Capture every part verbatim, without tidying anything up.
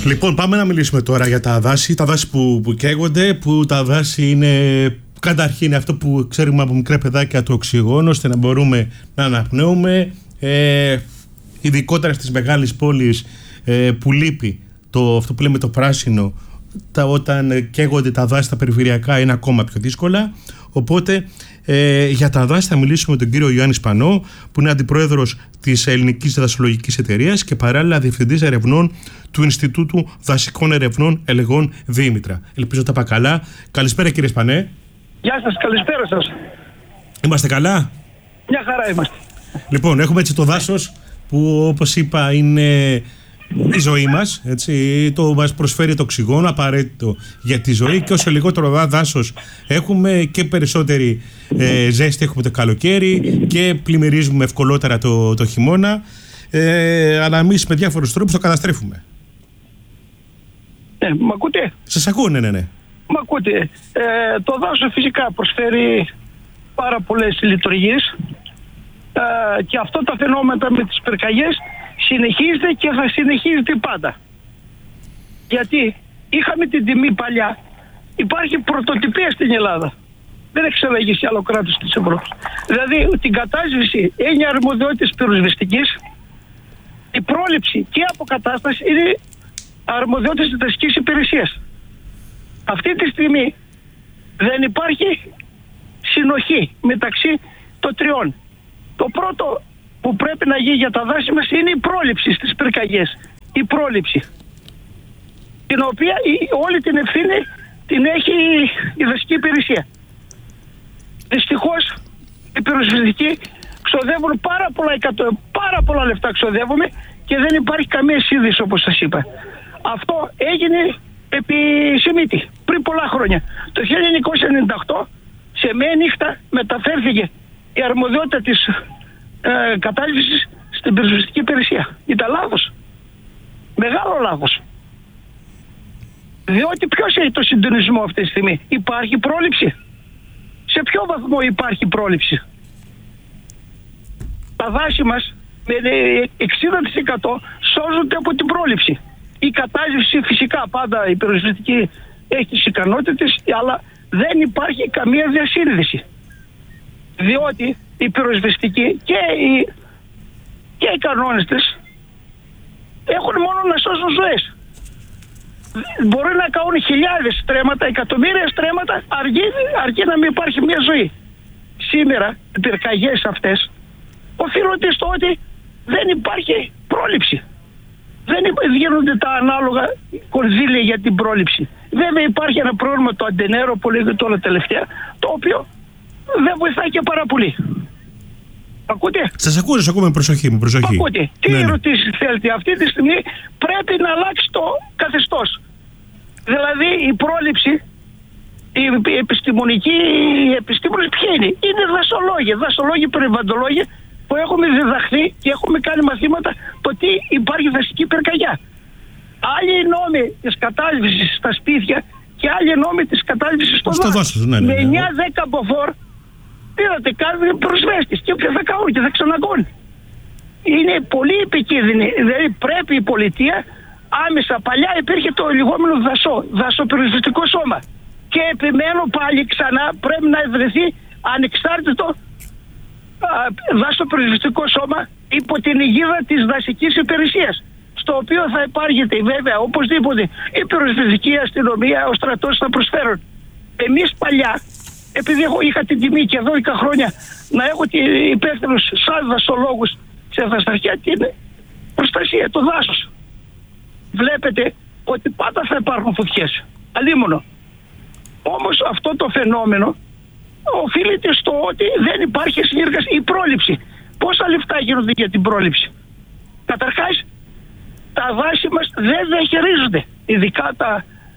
Λοιπόν, πάμε να μιλήσουμε τώρα για τα δάση. Τα δάση που, που καίγονται, που τα δάση είναι καταρχήν αυτό που ξέρουμε από μικρά παιδάκια, το οξυγόνο, ώστε να μπορούμε να αναπνέουμε. Ε, ειδικότερα στις μεγάλες πόλεις ε, που λείπει το, αυτό που λέμε το πράσινο, τα, όταν καίγονται τα δάση τα περιφερειακά είναι ακόμα πιο δύσκολα. Οπότε ε, για τα δάση θα μιλήσουμε με τον κύριο Ιωάννη Σπανό, που είναι αντιπρόεδρος της Ελληνικής Δασολογικής Εταιρείας και παράλληλα διευθυντής ερευνών του Ινστιτούτου Δασικών Ερευνών Ελεγών Δήμητρα. Ελπίζω τα είπα καλά. Καλησπέρα κύριε Σπανέ. Γεια σας, καλησπέρα σας. Είμαστε καλά? Μια χαρά είμαστε. Λοιπόν, έχουμε έτσι το δάσος που, όπως είπα, είναι η ζωή μας, έτσι, το μας προσφέρει το οξυγόνο απαραίτητο για τη ζωή, και όσο λιγότερο δάσος έχουμε και περισσότερη ε, ζέστη έχουμε το καλοκαίρι και πλημμυρίζουμε ευκολότερα το, το χειμώνα, ε, αλλά εμείς με διάφορους τρόπους το καταστρέφουμε. Ναι, μ' ακούτε? Σας ακούω, ναι, ναι, ναι. Μ' ακούτε. Ε, το δάσος φυσικά προσφέρει πάρα πολλές λειτουργίες ε, και αυτό τα φαινόμενα με τις πυρκαγιές συνεχίζεται και θα συνεχίζεται πάντα. Γιατί είχαμε την τιμή παλιά, υπάρχει πρωτοτυπία στην Ελλάδα. Δεν έχει ξαναγεί σε άλλο κράτος της Ευρώπης. Δηλαδή την κατάσβεση είναι αρμοδιότητες πυροσβεστικής, η πρόληψη και η αποκατάσταση είναι αρμοδιότητες της δασικής υπηρεσίας. Αυτή τη στιγμή δεν υπάρχει συνοχή μεταξύ των τριών. Το πρώτο που πρέπει να γίνει για τα δάση μας είναι η πρόληψη στις πυρκαγιές. Η πρόληψη. Την οποία η, όλη την ευθύνη την έχει η δασική υπηρεσία. Δυστυχώς οι πυροσβεστικοί ξοδεύουν πάρα πολλά, εκατο, πάρα πολλά λεφτά ξοδεύουμε και δεν υπάρχει καμία σύνδεση, όπως σας είπα. Αυτό έγινε επί Σιμίτη πριν πολλά χρόνια. Το χίλια εννιακόσια ενενήντα οκτώ σε μία νύχτα μεταφέρθηκε η αρμοδιότητα της ε, κατάληψης στην πυροσβεστική υπηρεσία. Ήταν λάθος. Μεγάλο λάθος. Διότι ποιος έχει το συντονισμό αυτή τη στιγμή? Υπάρχει πρόληψη? Σε ποιο βαθμό υπάρχει πρόληψη? Τα δάση μας με εξήντα τοις εκατό σώζονται από την πρόληψη. Η κατάληψη φυσικά πάντα η πυροσβεστική έχει τις ικανότητες, αλλά δεν υπάρχει καμία διασύνδεση. Διότι η πυροσβεστική και οι, και οι κανόνες της έχουν μόνο να σώσουν ζωές. Μπορεί να κάνουν χιλιάδες στρέμματα, εκατομμύρια στρέμματα, αρκεί, αρκεί να μην υπάρχει μια ζωή. Σήμερα οι πυρκαγιές αυτές οφείλονται στο ότι δεν υπάρχει πρόληψη. Δεν γίνονται τα ανάλογα κονδύλια για την πρόληψη. Βέβαια υπάρχει ένα πρόβλημα, το αντενέρο που λέγεται τώρα τελευταία, το οποίο δεν βοηθάει και πάρα πολύ. Ακούτε? Σας ακούω, σας ακούω με προσοχή. Με προσοχή. Ακούτε. Τι ναι, ναι. ερωτήσεις θέλετε? Αυτή τη στιγμή πρέπει να αλλάξει το καθεστώς. Δηλαδή η πρόληψη, η επιστημονική, οι επιστήμονες ποιοι είναι? Είναι δασολόγοι, δασολόγοι, περιβαλλοντολόγοι που έχουμε διδαχθεί και έχουμε κάνει μαθήματα το τι υπάρχει δασική πυρκαγιά. Άλλοι οι νόμοι της κατάληψης στα σπίτια και άλλοι οι νόμοι της κατάληψης στο, στο δάσος. Ναι, ναι, ναι. Με εννιά δέκα μποφόρ είδατε κάνουν προσβέστης και θα κάνουν και θα ξανακούν. Είναι πολύ επικίνδυνη. Δηλαδή πρέπει η πολιτεία άμεσα, παλιά υπήρχε το λεγόμενο δασό, δασοπυροσβεστικό σώμα. Και επιμένω πάλι ξανά πρέπει να ιδρυθεί ανεξάρτητο δασοπυροσβεστικό σώμα υπό την αιγίδα της δασικής υπηρεσίας, στο οποίο θα υπάρχει βέβαια οπωσδήποτε η πυροσβεστική αστυνομία, ο στρατός θα προσφέρουν. Εμείς παλιά, επειδή έχω, είχα την τιμή και δώδεκα χρόνια να έχω υπεύθυνους σαν δασολόγους σε δασαρχία την προστασία του δάσους, βλέπετε ότι πάντα θα υπάρχουν φωτιές. Αλίμονο. Όμως αυτό το φαινόμενο οφείλεται στο ότι δεν υπάρχει συνεργασία, η πρόληψη. Πόσα λεφτά γίνονται για την πρόληψη? Καταρχάς, τα δάση μας δεν διαχειρίζονται. Ειδικά τα,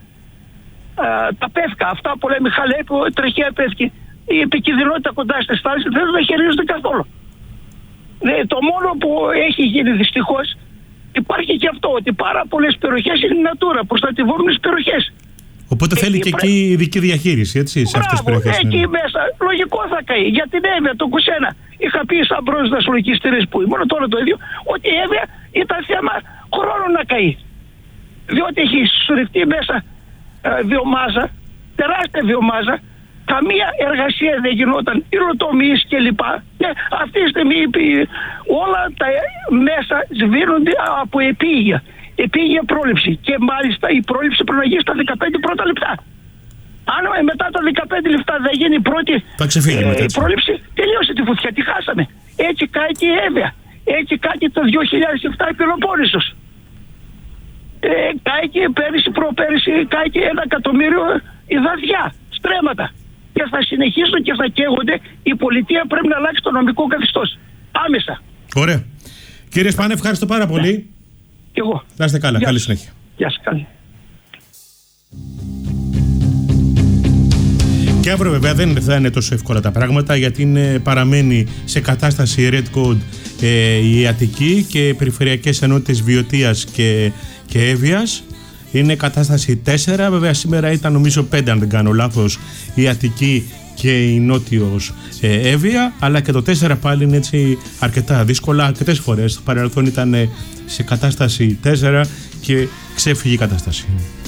α, τα πεύκα, αυτά που λέμε χαλέπου, τρεχαία πεύκη, η επικινδυνότητα κοντά στις θάλασσες δεν διαχειρίζονται καθόλου. Ναι, το μόνο που έχει γίνει δυστυχώς, υπάρχει και αυτό, ότι πάρα πολλές περιοχές είναι natura, προστατευόμενες περιοχές. Οπότε θέλει και εκεί ειδική διαχείριση, έτσι, σε αυτές τις περιοχές. Εκεί ναι. Μέσα, λογικό θα καεί. Για την Εύβοια, το Κουσένα, είχα πει σαν πρόεδρος δασολογικής εταιρείας που ήμουν, τώρα το ίδιο, ότι η Εύβοια ήταν θέμα χρόνου να καεί. διότι έχει συσσωρευτεί μέσα ε, βιομάζα, τεράστια βιομάζα, καμία εργασία δεν γινόταν, υλοτομείς κλπ. Και αυτή τη στιγμή όλα τα μέσα σβήνονται από επίγεια. Επίγεια πρόληψη. Και μάλιστα η πρόληψη πρέπει να γίνει στα δεκαπέντε πρώτα λεπτά. Αν μετά τα δεκαπέντε λεπτά δεν γίνει η πρώτη ε, η πρόληψη, τελείωσε τη φωτιά, τη χάσαμε. Έτσι κάει και η Εύβοια. Έτσι κάει το δύο χιλιάδες επτά η Πελοπόννησος. Ε, κάει και πέρυσι, προπέρυσι, κάει και ένα εκατομμύριο η Δαδιά, στρέμματα. Και θα συνεχίσουν και θα καίγονται. Η πολιτεία πρέπει να αλλάξει το νομικό καθεστώς. Άμεσα. Ωραία. Κύριε Σπάνε, ευχαριστώ πάρα πολύ. Ναι. Και εγώ. Να είστε καλά. Γεια. Καλή συνέχεια. Γεια σας. Καλή. Και αύριο βέβαια δεν θα είναι τόσο εύκολα τα πράγματα, γιατί είναι, παραμένει σε κατάσταση Red Code ε, η Αττική και οι περιφερειακές ενότητες Βιωτίας και, και Εύβοιας. Είναι κατάσταση τέσσερα, βέβαια σήμερα ήταν νομίζω πέντε αν δεν κάνω λάθος η Αττική και η Νότιος ε, Εύβοια, αλλά και το τέσσερα πάλι είναι έτσι αρκετά δύσκολα. Αρκετές φορές στο παρελθόν ήταν σε κατάσταση τέσσερα και ξέφυγε η κατάσταση.